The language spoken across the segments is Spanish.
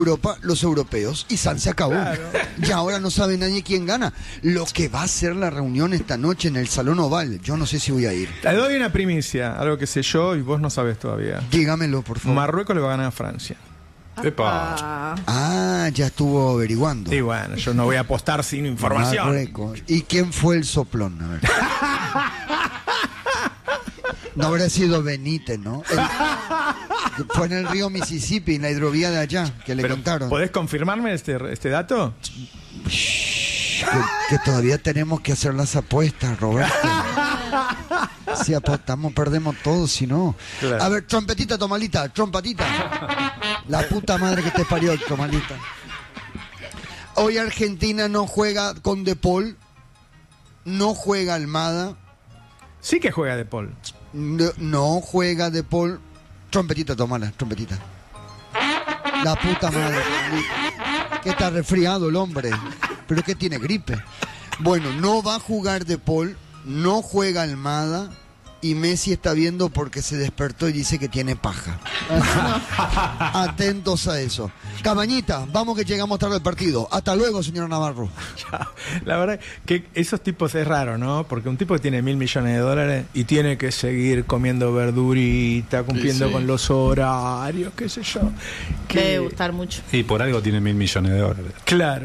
Europa, los europeos, y se acabó. Claro. Y ahora no sabe nadie quién gana. Lo que va a ser la reunión esta noche en el Salón Oval, yo no sé si voy a ir. Te doy una primicia, algo que sé yo y vos no sabes todavía. Dígamelo, por favor. Marruecos le va a ganar a Francia. Epa. Ah, ya estuvo averiguando. Y bueno, yo no voy a apostar sin información. Marruecos. ¿Y quién fue el soplón? A ver. No habrá sido Benítez, ¿no? Fue en el río Mississippi, en la hidrovía de allá, que le Pero, contaron. ¿podés confirmarme este dato? Que todavía tenemos que hacer las apuestas, Roberto. Si apostamos, perdemos todo, si no. Claro. A ver, trompetita, Tomalita, trompetita. La puta madre que te parió, Tomalita. Hoy Argentina no juega con De Paul, no juega Almada, Sí que juega De Paul. no juega De Paul. Trompetita, tomala, trompetita. La puta madre. Que está resfriado el hombre. Pero que tiene gripe. Bueno, no va a jugar De Paul, no juega Almada, y Messi está viendo porque se despertó y dice que tiene paja. Atentos a eso. Cabañita, vamos que llegamos tarde al partido. Hasta luego, señor Navarro. La verdad que esos tipos es raro, ¿no? Porque un tipo que tiene $1.000 millones y tiene que seguir comiendo verdurita, cumpliendo Sí. con los horarios, qué sé yo. Debe gustar mucho. Y por algo tiene $1.000 millones. Claro.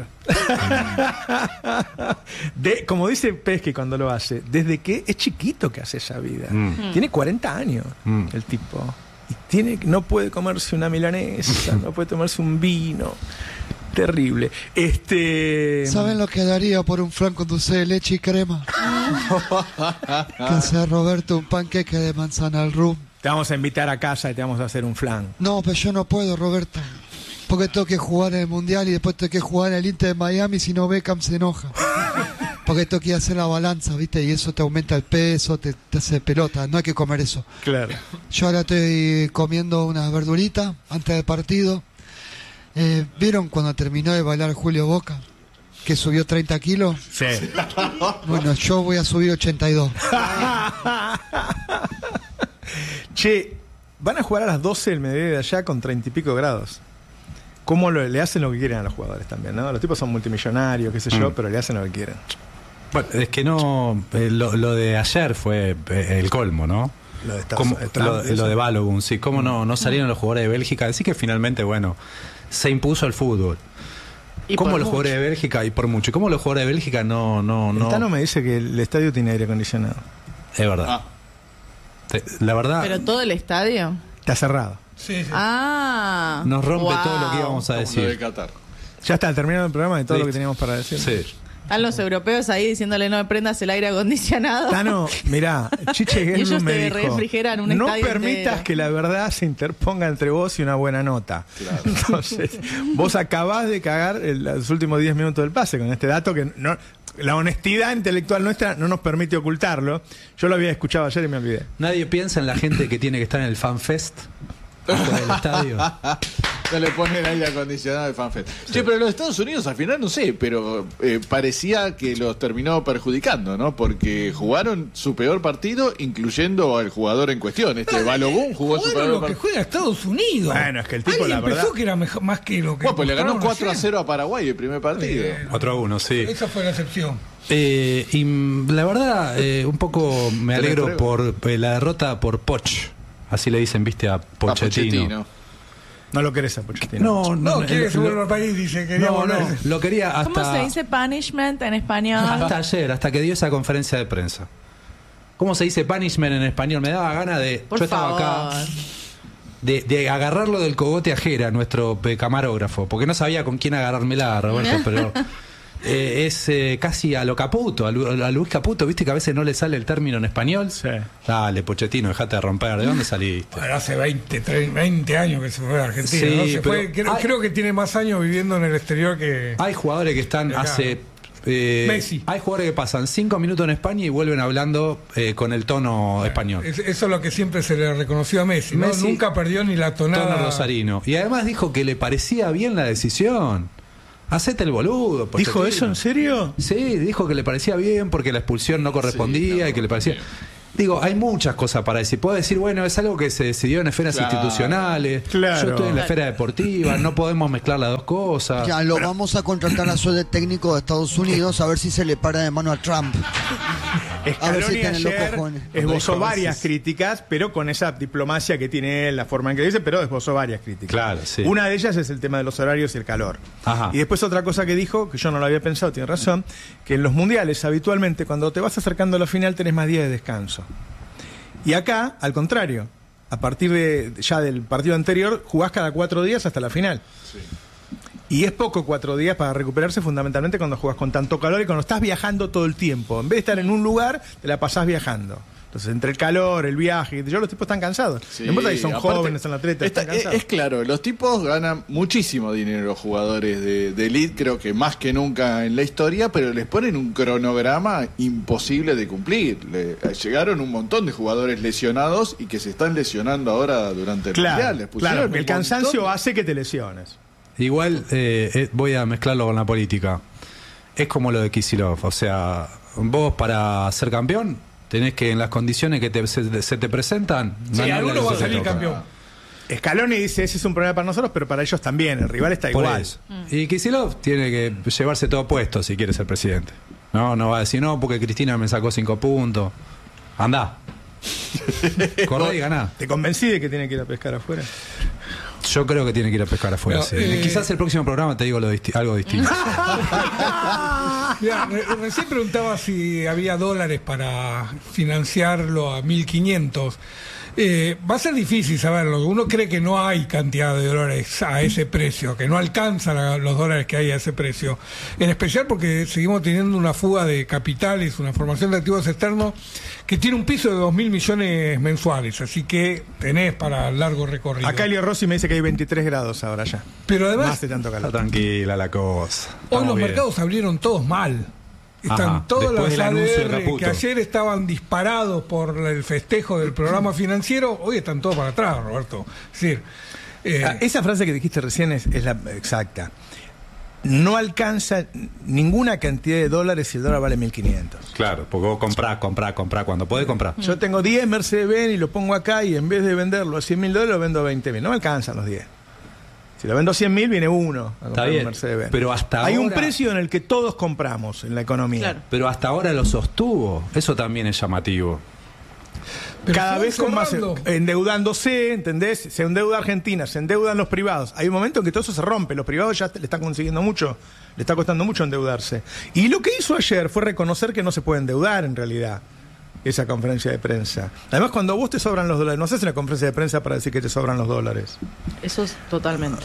Como dice Pesky cuando lo hace, desde que es chiquito que hace esa vida. Tiene 40 años el tipo. Y no puede comerse una milanesa, no puede tomarse un vino. Terrible. ¿Saben lo que daría por un flan con dulce de leche y crema? Que sea Roberto un panqueque de manzana al rum. Te vamos a invitar a casa y te vamos a hacer un flan. No, pero yo no puedo, Roberto. Porque tengo que jugar en el Mundial y después tengo que jugar en el Inter de Miami, si no Beckham se enoja. Porque tengo que hacer la balanza, ¿viste? Y eso te aumenta el peso, te hace pelota. No hay que comer eso. Claro. Yo ahora estoy comiendo unas verduritas antes del partido. ¿Vieron cuando terminó de bailar Julio Boca? Que subió 30 kilos. Sí. Bueno, yo voy a subir 82. Che, van a jugar a las 12 del mediodía de allá con 30 y pico grados. ¿Cómo le hacen lo que quieren a los jugadores también, no? Los tipos son multimillonarios, qué sé yo, pero le hacen lo que quieren. Bueno, es que no. Lo de ayer fue el colmo, ¿no? Lo de Estados Unidos. Lo de Balogun, sí. ¿Cómo no salieron los jugadores de Bélgica? Así que finalmente, bueno, se impuso el fútbol. Y ¿Cómo por los mucho. jugadores de Bélgica, y por mucho? ¿Cómo los jugadores de Bélgica no? El Tano me dice que el estadio tiene aire acondicionado. Es verdad. La verdad, ¿Pero todo el estadio? Está cerrado. Sí, sí. Ah. nos rompe wow. todo lo que íbamos a Como lo de decir. Qatar. Ya está, terminado el programa de todo Sí. lo que teníamos para decir. Sí. Están los europeos ahí diciéndole no me prendas el aire acondicionado. Tano, mirá, Chiche Y ellos Genlu me te dijo, refrigeran un no estadio permitas entero". que la verdad se interponga entre vos y una buena nota. Claro. Entonces, vos acabás de cagar los últimos 10 minutos del pase con este dato que no, la honestidad intelectual nuestra no nos permite ocultarlo. Yo lo había escuchado ayer y me olvidé. Nadie piensa en la gente que tiene que estar en el FanFest afuera del estadio. No le ponen aire acondicionado al FanFest. Che, pero los Estados Unidos al final no sé, pero parecía que los terminó perjudicando, ¿no? Porque jugaron su peor partido, incluyendo al jugador en cuestión. Balogun jugó su Bueno, peor lo que partido. juega Estados Unidos. Bueno, es que el tipo, Alguien la verdad- pensó que era mejor, más que lo que. Bueno, pues le ganó mostraron 4-0 a Paraguay el primer partido. 4-1, sí. Esa fue la excepción. Y la verdad, un poco me alegro por la derrota por Poch. Así le dicen, viste, a Pochettino. No lo querés a Pochettino. No, quiere que se vuelva al país, dice, quería volver. lo quería hasta, ¿Cómo se dice punishment en español? hasta ayer, hasta que dio esa conferencia de prensa. ¿Cómo se dice punishment en español? Me daba ganas de... Por yo estaba favor. acá... De agarrarlo del cogote a Jera, nuestro camarógrafo, porque no sabía con quién agarrármela, Roberto, pero es casi a lo Caputo, a Luis Caputo, viste que a veces no le sale el término en español. Sí. Dale, Pochettino, dejate de romper, ¿de dónde saliste? Bueno, hace 20 años que se fue a Argentina. Sí, ¿no? Se pero fue, creo, hay- creo que tiene más años viviendo en el exterior que. Hay jugadores que están Claro. hace... Messi. Hay jugadores que pasan 5 minutos en España y vuelven hablando con el tono español. Eso es lo que siempre se le reconoció a Messi, ¿no? Messi- Nunca perdió ni la tonada. Tono rosarino. Y además dijo que le parecía bien la decisión. Hacete el boludo. ¿Dijo Pochettino. eso en serio? Sí, dijo que le parecía bien porque la expulsión no correspondía Sí, no, y que le parecía... Digo, hay muchas cosas para decir. Puedo decir, bueno, es algo que se decidió en esferas institucionales. Claro. Yo estoy en la esfera deportiva, no podemos mezclar las dos cosas. Ya lo vamos a contratar a su de técnico de Estados Unidos a ver si se le para de mano a Trump. A ver si Scaloni tienen los ayer cojones. esbozó varias críticas, pero con esa diplomacia que tiene él, la forma en que dice, pero esbozó varias críticas. Claro, sí. Una de ellas es el tema de los horarios y el calor. Ajá. Y después otra cosa que dijo, que yo no lo había pensado, tiene razón, que en los mundiales habitualmente cuando te vas acercando a la final tenés más días de descanso. Y acá, al contrario, a partir de ya del partido anterior, jugás cada 4 días hasta la final. Sí. Y es poco 4 días para recuperarse, fundamentalmente cuando jugás con tanto calor y cuando estás viajando todo el tiempo. En vez de estar en un lugar, te la pasás viajando. Entonces, entre el calor, el viaje, los tipos están cansados. Sí, No importa si son aparte, jóvenes, son atletas, están cansados. es claro, los tipos ganan muchísimo dinero, los jugadores de elite, creo que más que nunca en la historia, pero les ponen un cronograma imposible de cumplir. Llegaron un montón de jugadores lesionados y que se están lesionando ahora durante el Mundial. Les pusieron claro, un el cansancio montón. hace que te lesiones. Igual voy a mezclarlo con la política. Es como lo de Kicillof. O sea, vos para ser campeón tenés que, en las condiciones que se te presentan, Sí, ganarle alguno lo va que a te salir toca. campeón. Scaloni dice, ese es un problema para nosotros, pero para ellos también. El rival está Por igual. eso. Y Kicillof tiene que llevarse todo puesto si quiere ser presidente. No va a decir, no, porque Cristina me sacó 5 puntos. Andá. Corre y ganá. ¿Te convencí de que tiene que ir a pescar afuera? Yo creo que tiene que ir a pescar afuera. No, sí. Quizás el próximo programa te digo algo distinto. Mirá, recién preguntaba si había dólares para financiarlo a 1.500. Va a ser difícil saberlo. Uno cree que no hay cantidad de dólares a ese precio, que no alcanzan los dólares que hay a ese precio. En especial porque seguimos teniendo una fuga de capitales, una formación de activos externos que tiene un piso de 2.000 millones mensuales. Así que tenés para largo recorrido. Acá Elio Rossi me dice que hay 23 grados ahora ya. Pero No además, hace tanto Está calor. tranquila la cosa. hoy Estamos los bien. mercados abrieron todos mal. Están Ajá, todas después las del anuncio de ADR Caputo. que ayer estaban disparados por el festejo del programa financiero, hoy están todos para atrás, Roberto. Es decir, Esa frase que dijiste recién es la exacta. No alcanza ninguna cantidad de dólares si el dólar vale 1.500. Claro, porque vos comprás cuando podés comprar. Yo tengo 10 Mercedes-Benz y lo pongo acá y en vez de venderlo a $100.000 lo vendo a 20.000. No me alcanzan los 10. Si lo vendo a 100.000 viene uno a comprar Está un bien, Mercedes-Benz. pero hasta hay un ahora- precio en el que todos compramos en la economía. Claro. Pero hasta ahora lo sostuvo. Eso también es llamativo. pero Cada fue vez con más cerrando. endeudándose, ¿entendés? Se endeuda Argentina, se endeudan los privados. Hay un momento en que todo eso se rompe. Los privados ya le están consiguiendo mucho, le está costando mucho endeudarse. Y lo que hizo ayer fue reconocer que no se puede endeudar en realidad. Esa conferencia de prensa. Además, cuando vos te sobran los dólares, no haces una conferencia de prensa para decir que te sobran los dólares. Eso es totalmente.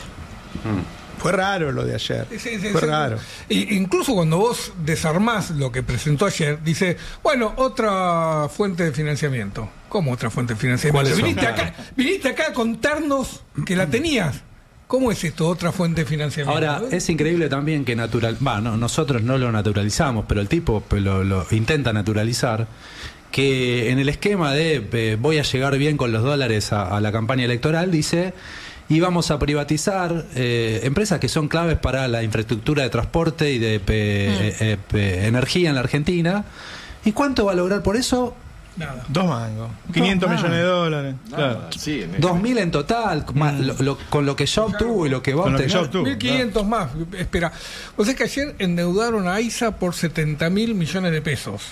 Fue raro lo de ayer. Sí, Fue raro. Incluso cuando vos desarmás lo que presentó ayer, dice, bueno, otra fuente de financiamiento. ¿Cómo otra fuente de financiamiento? ¿Cuáles son? Viniste acá a contarnos que la tenías. ¿Cómo es esto, otra fuente de financiamiento? Ahora, es increíble también que nosotros no lo naturalizamos, pero el tipo lo intenta naturalizar, que en el esquema de voy a llegar bien con los dólares a la campaña electoral, dice, y vamos a privatizar empresas que son claves para la infraestructura de transporte y de energía en la Argentina. ¿Y cuánto va a lograr por eso? Nada. 2 mangos. 500 mangos. millones de dólares. Claro. Sí, 2.000 en total, más con lo que ya obtuvo y lo que va a Con lo que ya obtener. obtuvo. 1.500 más. Espera, o sea que ayer endeudaron a ISA por 70.000 millones de pesos.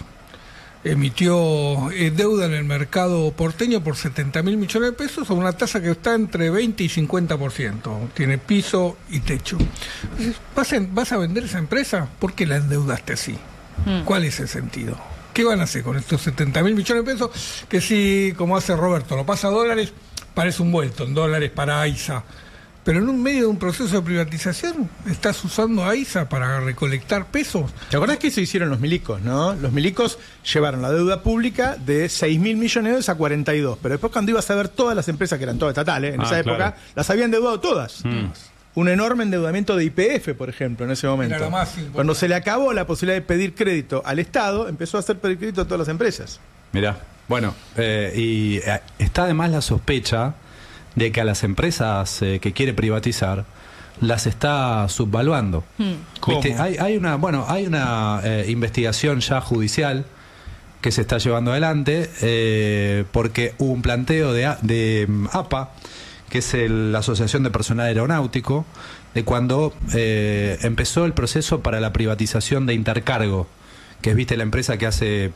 Emitió deuda en el mercado porteño por 70.000 millones de pesos a una tasa que está entre 20 y 50%. Tiene piso y techo. ¿Vas a vender esa empresa? ¿Por qué la endeudaste así? ¿Cuál es el sentido? ¿Qué van a hacer con estos 70.000 millones de pesos? Que si, como hace Roberto, lo pasa a dólares, parece un vuelto en dólares para ISA. Pero en un medio de un proceso de privatización estás usando a ISA para recolectar pesos. ¿Te acordás que eso hicieron los milicos, no? Los milicos llevaron la deuda pública de 6.000 millones a 42. Pero después cuando ibas a ver todas las empresas que eran todas estatales en esa época, claro. las habían endeudado todas. Un enorme endeudamiento de YPF, por ejemplo, en ese momento. Era lo más importante. Cuando se le acabó la posibilidad de pedir crédito al Estado, empezó a hacer pedir crédito a todas las empresas. Mirá, bueno, está además la sospecha de que a las empresas que quiere privatizar las está subvaluando. ¿Cómo? ¿Viste? Hay una investigación ya judicial que se está llevando adelante, porque hubo un planteo de APA, que es la Asociación de Personal Aeronáutico, de cuando empezó el proceso para la privatización de Intercargo, que es, viste, la empresa que hace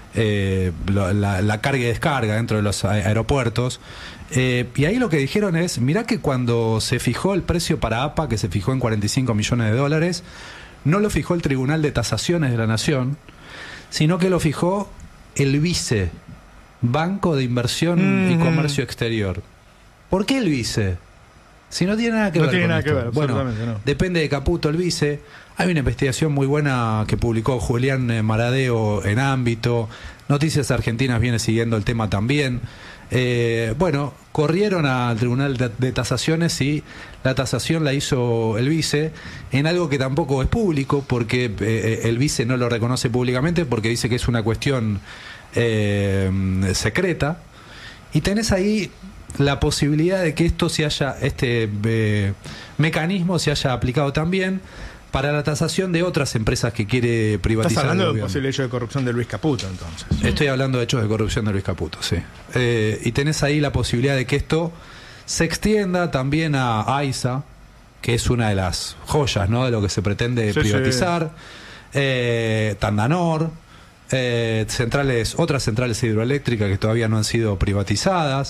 la carga y descarga dentro de los aeropuertos. Y ahí lo que dijeron es, mirá que cuando se fijó el precio para APA, que se fijó en $45 millones, no lo fijó el Tribunal de Tasaciones de la Nación, sino que lo fijó el BICE, Banco de Inversión y Comercio Exterior. ¿Por qué el BICE? Si no tiene nada que ver. No tiene con nada esto. que ver, Bueno, no. depende de Caputo el BICE. Hay una investigación muy buena que publicó Julián Maradeo en Ámbito. Noticias Argentinas viene siguiendo el tema también. Bueno, corrieron al Tribunal de Tasaciones y la tasación la hizo el BICE en algo que tampoco es público, porque el BICE no lo reconoce públicamente porque dice que es una cuestión secreta. Y tenés ahí la posibilidad de que este mecanismo se haya aplicado también para la tasación de otras empresas que quiere privatizar. Estás hablando el del gobierno. posible hecho de corrupción de Luis Caputo, entonces. Estoy hablando de hechos de corrupción de Luis Caputo, sí. Y tenés ahí la posibilidad de que esto se extienda también a AISA, que es una de las joyas, ¿no?, de lo que se pretende privatizar. Tandanor, otras centrales hidroeléctricas que todavía no han sido privatizadas.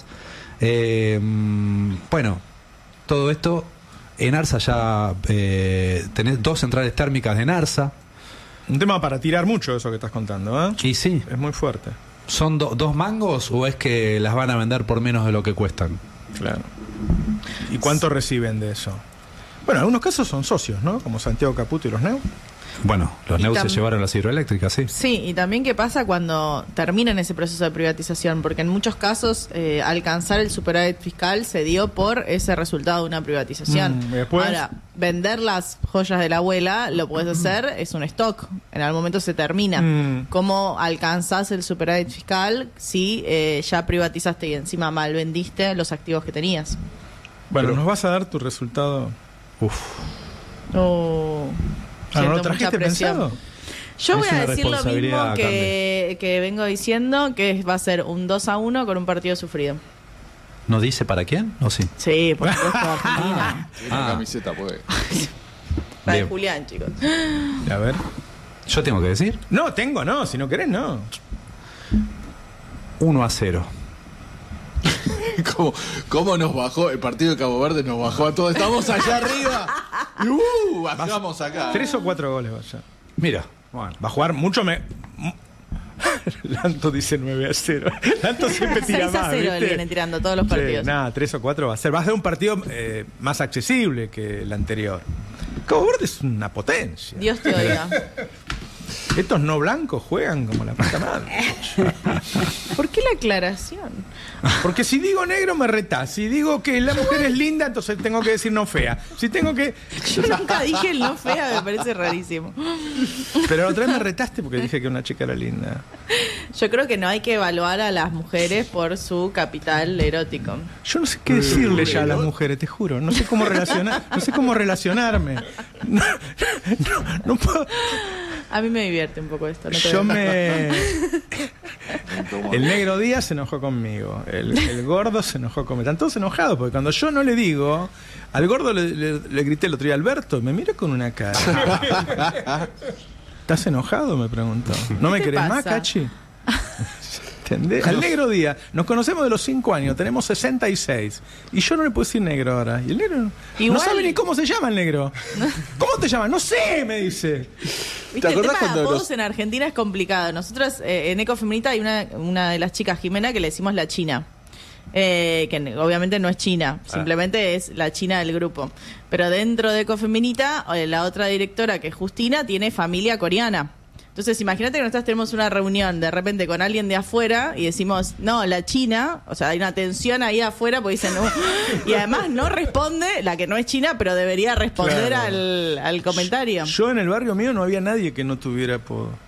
Bueno, todo esto. En ARSA ya tenés 2 centrales térmicas de ARSA. Un tema para tirar mucho eso que estás contando, ¿eh? Y sí. Es muy fuerte. ¿Son 2 mangos o es que las van a vender por menos de lo que cuestan? Claro. ¿Y cuánto reciben de eso? Bueno, en algunos casos son socios, ¿no? Como Santiago Caputo y los NEU. Bueno, los NEU se llevaron las hidroeléctricas, sí. Sí, y también qué pasa cuando terminan ese proceso de privatización, porque en muchos casos alcanzar el superávit fiscal se dio por ese resultado de una privatización. Después, ahora, vender las joyas de la abuela lo puedes hacer, es un stock, en algún momento se termina. ¿Cómo alcanzás el superávit fiscal si ya privatizaste y encima mal vendiste los activos que tenías? bueno, nos vas a dar tu resultado. Oh. ¿No lo Siento mucha trajiste presión. pensado? Yo Es voy a una decir lo mismo responsabilidad, que vengo diciendo, que va a ser un 2-1 con un partido sufrido. ¿No dice para quién? ¿O sí? Sí, por supuesto, Argentina. Tiene camiseta, pues. La de Bien. Julián, chicos. A ver. ¿Yo tengo que decir? No, si no querés, no. 1-0. ¿Cómo nos bajó? El partido de Cabo Verde nos bajó a todos. Estamos allá arriba. Y bajamos acá. 3 o 4 goles vaya. Mira, bueno. Va a jugar mucho Lanto dice 9-0. Lanto siempre tira 6-0 más, ¿viste? le vienen tirando todos los partidos. Sí, nada, 3 o 4 va a ser. Va a ser un partido más accesible que el anterior. Cabo Verde es una potencia. Dios te oiga. Estos no blancos juegan como la puta madre. ¿Por qué la aclaración? Porque si digo negro me retás. Si digo que la mujer es linda, entonces tengo que decir no fea. Si tengo que... Yo nunca dije el no fea, me parece rarísimo. Pero la otra vez me retaste porque dije que una chica era linda. Yo creo que no hay que evaluar a las mujeres por su capital erótico. Yo no sé qué decirle ya a las mujeres, te juro. No sé cómo relacionarme. No puedo... A mí me divierte un poco esto. No te Yo voy a- El negro Díaz se enojó conmigo. El gordo se enojó conmigo. Están todos enojados porque cuando yo no le digo, al gordo le grité el otro día, Alberto, me mira con una cara. ¿Estás enojado? Me preguntó. ¿No me ¿Qué te querés más, pasa? Cachi? ¿Entendés? Al negro Díaz. Nos conocemos de los 5 años, tenemos 66. Y yo no le puedo decir negro ahora. Y el negro no Igual- sabe ni cómo se llama el negro. ¿Cómo te llamas? No sé, me dice. ¿Viste? El acordás tema de cuando apodos los- en Argentina es complicado. Nosotros en Ecofeminita hay una de las chicas, Jimena, que le decimos la China. Que obviamente no es China, simplemente es la China del grupo. Pero dentro de Ecofeminita, la otra directora, que es Justina, tiene familia coreana. Entonces, imagínate que nosotros tenemos una reunión de repente con alguien de afuera y decimos, no, la China, o sea, hay una tensión ahí afuera porque dicen, no. Y además no responde, la que no es China, pero debería responder Claro. al comentario. Yo en el barrio mío no había nadie que no tuviera apodo.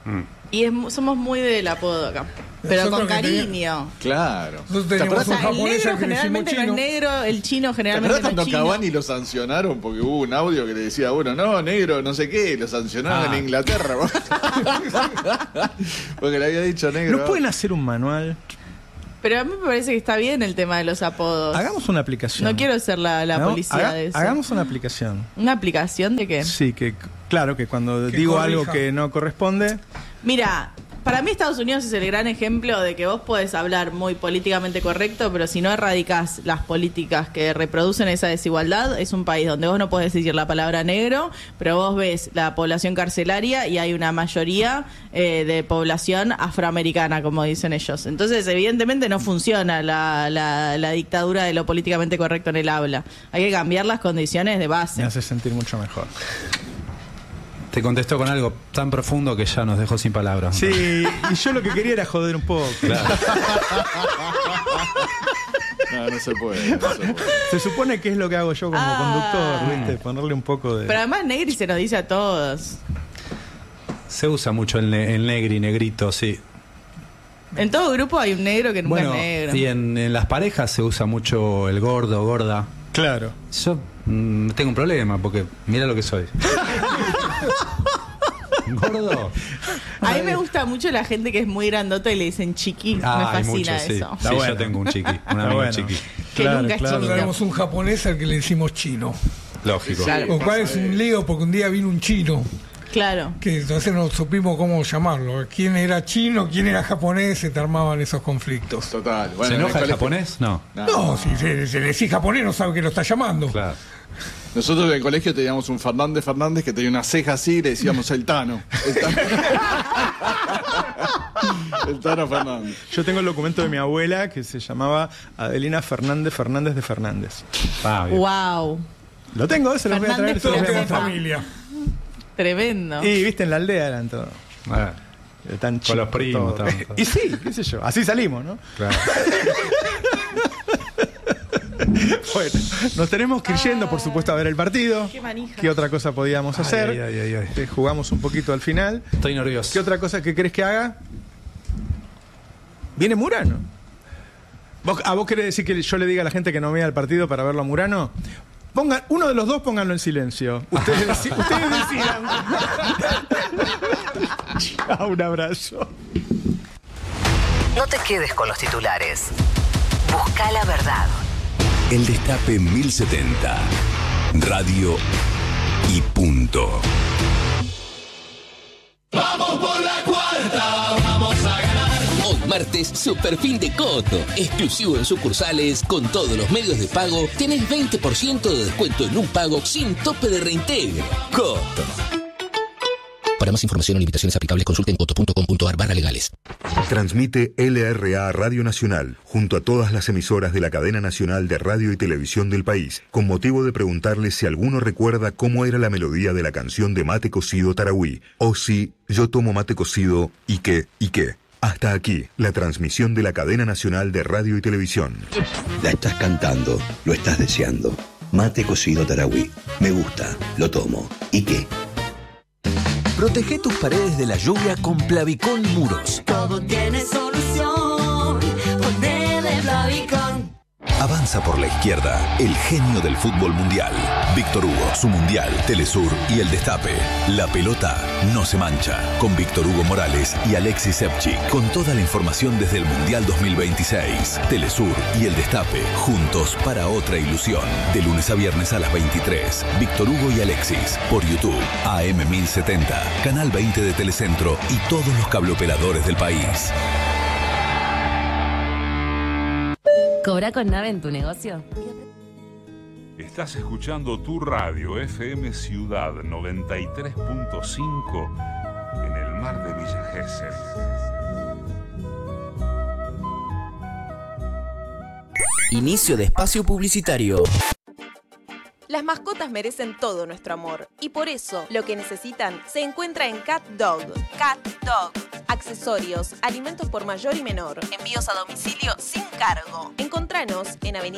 Y somos muy del apodo acá. Pero Nosotros con que cariño. Claro. Nosotros ¿Te teníamos acuerdas? un O sea, el japonés negro al que le generalmente decimos no es chino. negro, el chino ¿Te generalmente acuerdas no es cuando chino. Cavani lo sancionaron? Porque hubo un audio que le decía, bueno, no, negro, no sé qué, lo sancionaron en Inglaterra. Porque le había dicho negro. ¿No pueden hacer un manual? Pero a mí me parece que está bien el tema de los apodos. Hagamos una aplicación. No quiero ser la policía de eso. Hagamos una aplicación. ¿Una aplicación de qué? Sí, que claro, que cuando Que digo corrija. algo que no corresponde, Mira, para mí Estados Unidos es el gran ejemplo de que vos podés hablar muy políticamente correcto, pero si no erradicás las políticas que reproducen esa desigualdad, es un país donde vos no podés decir la palabra negro, pero vos ves la población carcelaria y hay una mayoría de población afroamericana, como dicen ellos. Entonces, evidentemente no funciona la dictadura de lo políticamente correcto en el habla. Hay que cambiar las condiciones de base. me hace sentir mucho mejor. Te contestó con algo tan profundo que ya nos dejó sin palabras. Sí, y yo lo que quería era joder un poco. Claro. No se puede. Se supone que es lo que hago yo como conductor, ¿viste? Ponerle un poco de... Pero además Negri se nos dice a todos. Se usa mucho el negri, negrito, sí. En todo grupo hay un negro que nunca Bueno, es negro. y en las parejas se usa mucho el gordo, gorda. Claro. Yo tengo un problema porque mira lo que soy. ¿Gordo? A mí me gusta mucho la gente que es muy grandota y le dicen chiqui. Me Hay fascina mucho, sí. eso. Sí, bueno. yo tengo un chiqui, un Está amigo bueno. chiqui. Que Claro, nunca es claro. chiquito. Tenemos un japonés al que le decimos chino. Lógico. Claro. Lo cual es un lío porque un día vino un chino. Claro. Que entonces no supimos cómo llamarlo. ¿Quién era chino? ¿Quién era japonés? Se te armaban esos conflictos. Total. Bueno, ¿Se en enoja el colegio- japonés? No. No, si se le decís japonés no sabe que lo está llamando. Claro. Nosotros en el colegio teníamos un Fernández que tenía una ceja así y le decíamos el Tano. El Tano, el Tano Fernández. Yo tengo el documento de mi abuela que se llamaba Adelina Fernández Fernández de Fernández. Ah, bien. Wow. Lo tengo, se los voy a traer. Fernández se los Todo voy a queda en mostrar. familia. Tremendo. Y viste, en la aldea eran todos. Ah, Tan Con chicos los primos, todos. todo. Y sí, qué sé yo. Así salimos, ¿no? claro. Bueno, nos tenemos que ir yendo, por supuesto, a ver el partido. Qué manija. ¿Qué otra cosa podíamos hacer? ay. Jugamos un poquito al final. Estoy nervioso. ¿Qué otra cosa que querés que haga? Viene Murano. ¿Vos querés decir que yo le diga a la gente que no vea el partido para verlo a Murano? Uno de los dos pónganlo en silencio. Ustedes decidan. Chao, un abrazo. No te quedes con los titulares. Busca la verdad. El Destape 1070. Radio y punto. Hoy martes, super fin de Coto. Exclusivo en sucursales, con todos los medios de pago, tenés 20% de descuento en un pago sin tope de reintegro. Coto. Para más información o limitaciones aplicables, consulten coto.com.ar/legales. Transmite LRA Radio Nacional, junto a todas las emisoras de la cadena nacional de radio y televisión del país, con motivo de preguntarles si alguno recuerda cómo era la melodía de la canción de Mate Cocido Tarahui, o si yo tomo mate cocido y qué. Hasta aquí, la transmisión de la cadena nacional de radio y televisión. La estás cantando, lo estás deseando. Mate cocido Tarahui. Me gusta, lo tomo. ¿Y qué? Protege tus paredes de la lluvia con Plavicón Muros. Todo tiene solución. Poné de Plavicón. Avanza por la izquierda, el genio del fútbol mundial. Víctor Hugo, su mundial, Telesur y el Destape. La pelota no se mancha. Con Víctor Hugo Morales y Alexis Sepchi. Con toda la información desde el Mundial 2026. Telesur y el Destape, juntos para otra ilusión. De lunes a viernes a las 23. Víctor Hugo y Alexis. Por YouTube, AM 1070, Canal 20 de Telecentro y todos los cableoperadores del país. Cobra con Nave en tu negocio. Estás escuchando tu radio FM Ciudad 93.5 en el mar de Villa Gesell. Inicio de espacio publicitario. Las mascotas merecen todo nuestro amor y por eso lo que necesitan se encuentra en Cat Dog. Cat Dog. Accesorios, alimentos por mayor y menor, envíos a domicilio sin cargo. Encontranos en Avenida